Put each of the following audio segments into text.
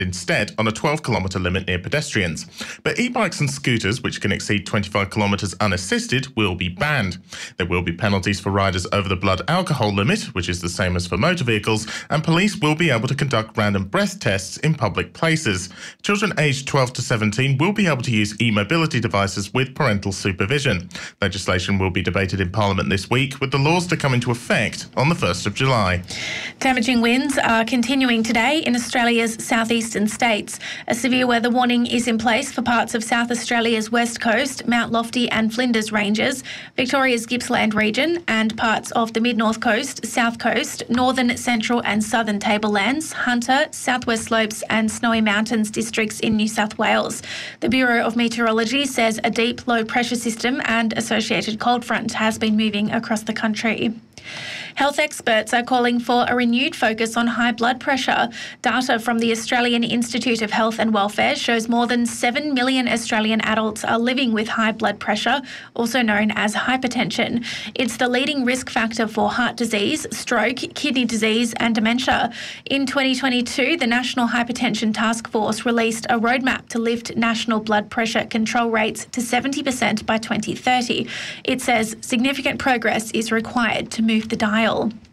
instead on a 12-kilometre limit near pedestrians. But e-bikes and scooters, which can exceed 25 kilometres unassisted, will be banned. There will be penalties for riders over the blood alcohol limit, which is the same as for motor vehicles, and police will be able to conduct random breath tests in public places. Children aged 12 to 17 will be able to use e-mobility devices with parental supervision. Legislation will be debated in Parliament this week, with the laws to come into effect on the 1st of July. Damaging winds are continuing today in Australia's southeastern states. A severe weather warning is in place for parts of South Australia's west coast, Mount Lofty and Flinders Ranges, Victoria's Gippsland region and parts of the mid-north coast, south coast, northern, central and southern tablelands, Hunter, southwest slopes and Snowy Mountains districts in New South Wales. The Bureau of Meteorology says a deep low pressure system and associated cold front has been moving across the country. Health experts are calling for a renewed focus on high blood pressure. Data from the Australian Institute of Health and Welfare shows more than 7 million Australian adults are living with high blood pressure, also known as hypertension. It's the leading risk factor for heart disease, stroke, kidney disease and dementia. In 2022, the National Hypertension Task Force released a roadmap to lift national blood pressure control rates to 70% by 2030. It says significant progress is required to move the dial.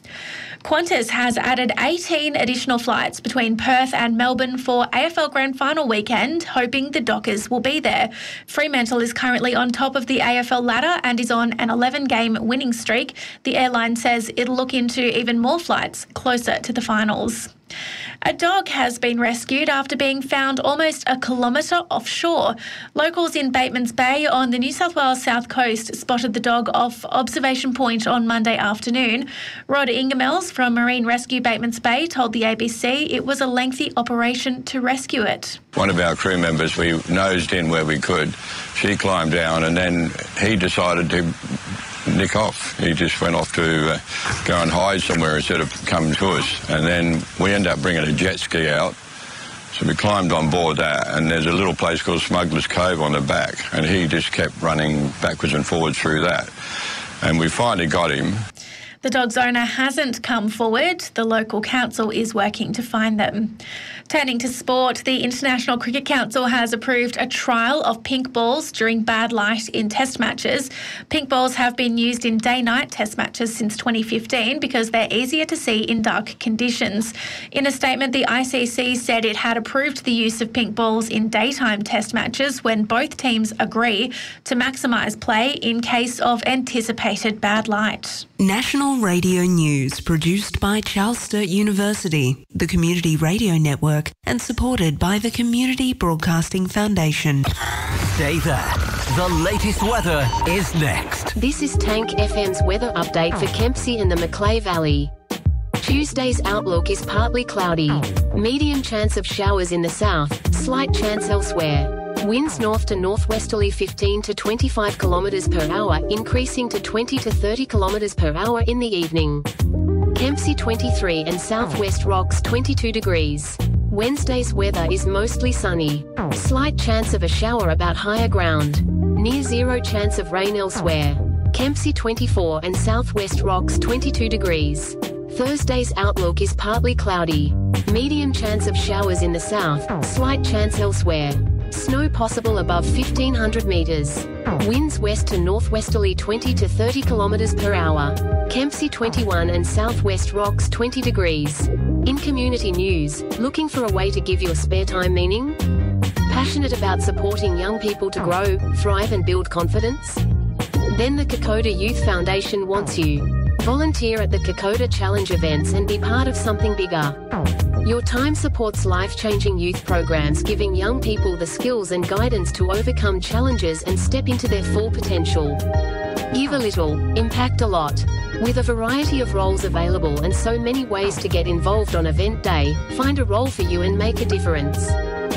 Qantas has added 18 additional flights between Perth and Melbourne for AFL Grand Final weekend, hoping the Dockers will be there. Fremantle is currently on top of the AFL ladder and is on an 11-game winning streak. The airline says it'll look into even more flights closer to the finals. A dog has been rescued after being found almost a kilometre offshore. Locals in Batemans Bay on the New South Wales south coast spotted the dog off Observation Point on Monday afternoon. Rod Ingemels from Marine Rescue Batemans Bay told the ABC it was a lengthy operation to rescue it. One of our crew members, we nosed in where we could. She climbed down and then he decided to nick off. He just went off to go and hide somewhere instead of coming to us. And then we ended up bringing a jet ski out. So we climbed on board that, and there's a little place called Smuggler's Cove on the back, and he just kept running backwards and forwards through that. And we finally got him. The dog's owner hasn't come forward. The local council is working to find them. Turning to sport, the International Cricket Council has approved a trial of pink balls during bad light in test matches. Pink balls have been used in day-night test matches since 2015 because they're easier to see in dark conditions. In a statement, the ICC said it had approved the use of pink balls in daytime test matches when both teams agree to maximise play in case of anticipated bad light. National Radio News, produced by Charles Sturt University, the Community Radio Network, and supported by the Community Broadcasting Foundation. Stay there. The latest weather is next. This is Tank FM's weather update for Kempsey and the Macleay Valley. Tuesday's outlook is partly cloudy. Medium chance of showers in the south, slight chance elsewhere. Winds north to northwesterly 15 to 25 kilometres per hour, increasing to 20 to 30 kilometres per hour in the evening. Kempsey 23 and southwest rocks 22 degrees. Wednesday's weather is mostly sunny. Slight chance of a shower about higher ground. Near zero chance of rain elsewhere. Kempsey 24 and southwest rocks 22 degrees. Thursday's outlook is partly cloudy. Medium chance of showers in the south, slight chance elsewhere. Snow possible above 1,500 metres. Winds west to northwesterly 20 to 30 kilometres per hour. Kempsey 21 and southwest rocks 20 degrees. In community news, looking for a way to give your spare time meaning? Passionate about supporting young people to grow, thrive and build confidence? Then the Kokoda Youth Foundation wants you. Volunteer at the Kokoda Challenge events and be part of something bigger. Your time supports life-changing youth programs, giving young people the skills and guidance to overcome challenges and step into their full potential. Give a little, impact a lot. With a variety of roles available and so many ways to get involved on event day, find a role for you and make a difference.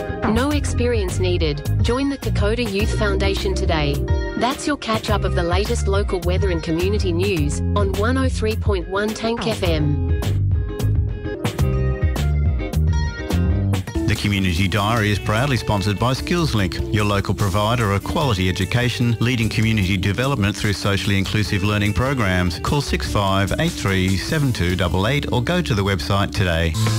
No experience needed. Join the Kokoda Youth Foundation today. That's your catch-up of the latest local weather and community news on 103.1 Tank FM. The Community Diary is proudly sponsored by SkillsLink, your local provider of quality education, leading community development through socially inclusive learning programs. Call 6583 7288 or go to the website today.